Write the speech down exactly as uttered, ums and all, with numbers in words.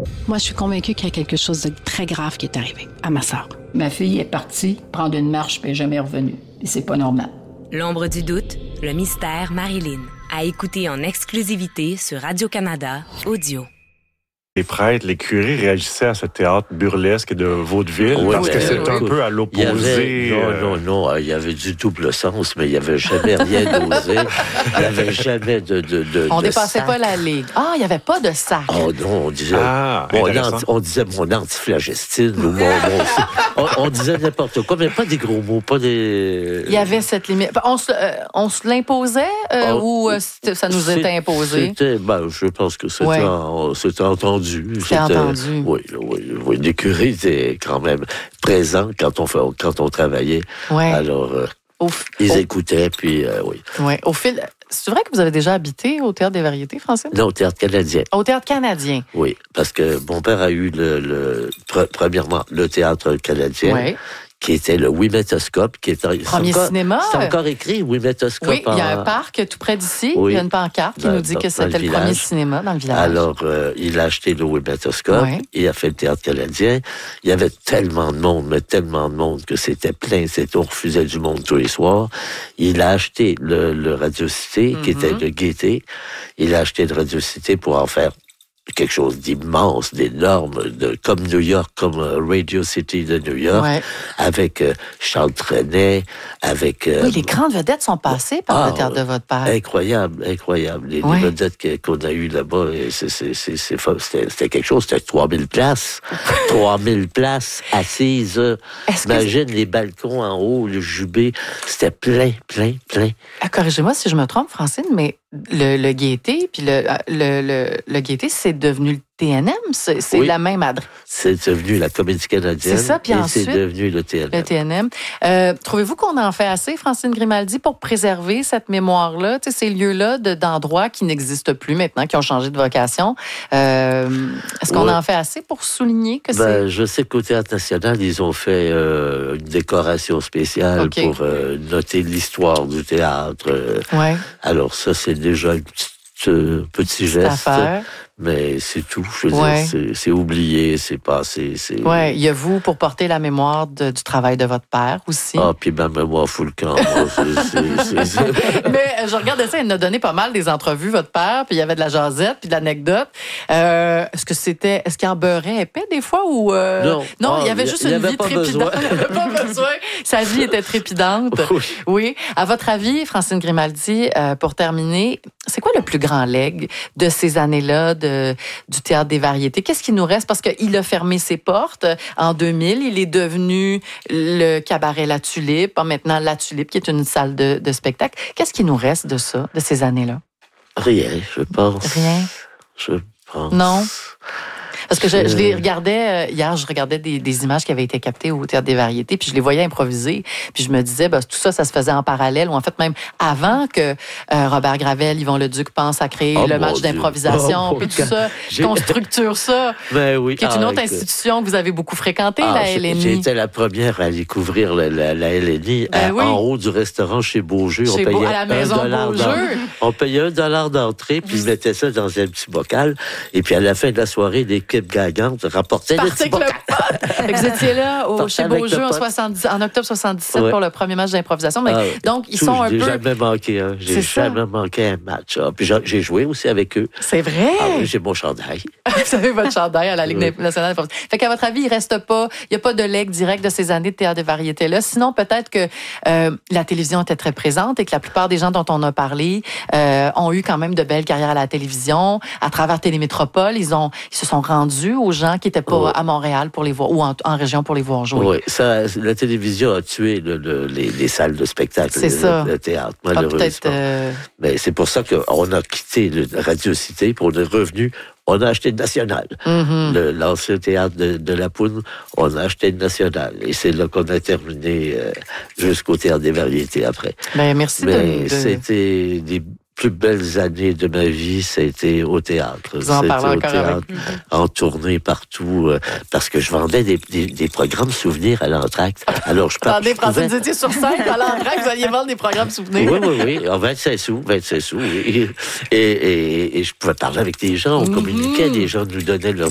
Moi, je suis convaincue qu'il y a quelque chose de très grave qui est arrivé à ma sœur. Ma fille est partie prendre une marche puis elle n'est jamais revenue. Et c'est pas normal. L'ombre du doute, le mystère Marilyn. À écouter en exclusivité sur Radio-Canada Audio. Les prêtres, les curés réagissaient à ce théâtre burlesque de vaudeville oui, parce que c'est oui. un peu à l'opposé. Il y avait, non, non, non, il y avait du double sens, mais il n'y avait jamais rien d'osé. Il n'y avait jamais de, de, de On de dépassait sac. pas la ligue. Ah, il n'y avait pas de sac. Oh non, on disait, Ah, mon intéressant. anti, on disait mon antiflagestine ou mon, mon on, on disait n'importe quoi, mais pas des gros mots, pas des. Il y avait cette limite. On se, euh, on se l'imposait euh, Oh, ou euh, c'était- ça nous c'est- était imposé? C'était, ben, je pense que c'était, Ouais. en- c'était entendu. C'était entendu. Oui, oui, oui. Les curés étaient quand même présents quand on, fait, quand on travaillait. Ouais. Alors, euh, Au, f- ils au- écoutaient, puis euh, oui. ouais. Au fil. C'est vrai que vous avez déjà habité au Théâtre des Variétés, Francine? Non, au Théâtre canadien. Au Théâtre canadien. Oui, parce que mon père a eu, le, le pre- premièrement, le Théâtre canadien. Oui. Qui était le Wimetoscope, qui est Premier c'est encore, cinéma. C'est encore écrit Wimetoscope. Oui, il y a en- un parc tout près d'ici. Oui. Il y a une pancarte qui Dans- nous dit dans- que dans c'était le le premier village. cinéma dans le village. Alors, euh, il a acheté le Wimetoscope, Ouais. il a fait le Théâtre canadien. Il y avait tellement de monde, mais tellement de monde que c'était plein, c'était, on refusait du monde tous les soirs. Il a acheté le, le Radio Cité, qui Mhm. était de Gaîté. Il a acheté le Radio Cité pour en faire quelque chose d'immense, d'énorme, de, comme New York, comme euh, Radio City de New York, Ouais. avec euh, Charles Trenet, avec... euh, Oui, les grandes vedettes sont passées par Ah, le Théâtre de votre père. Incroyable, incroyable. Les, les Ouais. vedettes que- qu'on a eues là-bas, et c'est, c'est, c'est, c'est, fa- c'était, c'était quelque chose, c'était trois mille places. trois mille places assises. Est-ce que Imagine les balcons en haut, le jubé. C'était plein, plein, plein. Ah, corrigez-moi si je me trompe, Francine, mais le, le Gaîté, puis le, le, le, le Gaîté, c'est devenu le T N M? C'est, c'est Oui. la même adresse, C'est devenu la Comédie canadienne. C'est ça, puis et ensuite, c'est devenu le T N M. le T N M. Euh, trouvez-vous qu'on en fait assez, Francine Grimaldi, pour préserver cette mémoire-là, tu sais, ces lieux-là de, d'endroits qui n'existent plus maintenant, qui ont changé de vocation? Euh, est-ce qu'on Ouais. en fait assez pour souligner que Ben, je sais qu'au Théâtre national, ils ont fait euh, une décoration spéciale OK. pour euh, noter l'histoire du théâtre. euh, c'est... Ouais, Alors ça, c'est déjà un petit, euh, petit cette geste, affaire. mais c'est tout. Je veux Ouais. dire, c'est, c'est oublié, c'est passé. C'est... Ouais, il y a vous pour porter la mémoire de- du travail de votre père aussi. Ah, puis ma mémoire fout le camp. moi, c'est, c'est, c'est, c'est... Mais euh, je regardais ça, il nous a donné pas mal des entrevues, votre père, puis il y avait de la jasette, puis de l'anecdote. Euh, est-ce que c'était, est-ce qu'il en beurrait épais des fois ou euh, Non. non, Ah, il y avait il y- juste il y une avait vie pas trépidante. besoin. Il n'y avait pas besoin. Sa vie était trépidante. Oui. Oui. À votre avis, Francine Grimaldi, euh, pour terminer, c'est quoi le plus grand legs de ces années-là de, du Théâtre des Variétés? Qu'est-ce qui nous reste? Parce qu'il a fermé ses portes en deux mille. Il est devenu le cabaret La Tulipe. Maintenant, La Tulipe, qui est une salle de, de spectacle. Qu'est-ce qui nous reste de ça, de ces années-là? Rien, je pense. Rien? Je pense. Non? Parce que je, je les Euh. regardais, euh, hier, je regardais des, des images qui avaient été captées au Théâtre des Variétés, puis je les voyais improviser, puis je me disais, ben, tout ça, ça se faisait en parallèle, ou en fait même avant que euh, Robert Gravel, Yvon Leduc pense à créer Oh, le mon match Dieu. d'improvisation, Oh, puis mon tout ça, J'ai- qu'on structure ça, Ben oui. qui est une Ah, autre écoute. institution que vous avez beaucoup fréquentée, Ah, la j'ai- L N I. J'ai été la première à aller couvrir la, la, la L N I Ben à- oui. en haut du restaurant chez Beaujeu. Chez on payait Beau- à la maison un dollar Beaujeu. d'en- On payait un dollar d'entrée, puis ils mettaient ça dans un petit bocal. Et puis à la fin de la soirée, l'équipe gagnante rapportait le Partez petit avec le bocal. pot. Fait que vous étiez là au, Partez chez avec Beaujeu le en, pot. soixante-dix en octobre soixante-dix-sept Ouais. pour le premier match d'improvisation. Mais Ah, donc, ils tout, sont un j'ai peu... jamais manqué un. C'est J'ai ça. jamais manqué un match. Ah, puis j'ai, j'ai joué aussi avec eux. C'est vrai? Ah oui, j'ai mon chandail. Vous avez votre chandail à la Ligue Oui. nationale d'improvisation. Fait qu'à votre avis, il reste pas, il n'y a pas de legs direct de ces années de théâtre de variété-là. Sinon, peut-être que euh, la télévision était très présente et que la plupart des gens dont on a parlé euh, ont eu quand même de belles carrières à la télévision. À travers Télémétropole, ils ont, ils se sont rendus aux gens qui n'étaient pas Oui. à Montréal pour les voir ou en, en région pour les voir jouer. Oui, ça, la télévision a tué le, le- les, les salles de spectacle, C'est le, ça. le théâtre, Ah, malheureusement. peut-être. euh, Mais c'est pour ça qu'on a quitté le Radio Cité, puis on est revenu, on a acheté le National. mhm. Le- l'ancien théâtre de, de la Poune, on a acheté le National. Et c'est là qu'on a terminé euh, jusqu'au Théâtre des Variétés après. Ben, merci de, Mais de- c'était des plus belles années de ma vie, c'était au théâtre. Vous en C'était parlez au encore théâtre, avec nous. en tournée partout, euh, parce que je vendais des, des, des programmes souvenirs à l'entracte. Alors, je par- Attendez, je pouvais- Francine, vous étiez sur scène à l'entrée, vous alliez vendre des programmes souvenirs. Oui, oui, oui, en vingt-cinq sous, vingt-cinq sous. oui. Et, et, et je pouvais parler avec des gens, on Mhm. communiquait, les gens nous donnaient leurs